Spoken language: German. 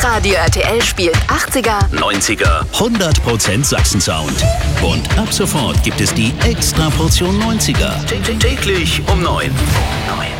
Radio RTL spielt 80er, 90er, 100% Sachsen-Sound. Und ab sofort gibt es die Extra-Portion 90er. Täglich um 9.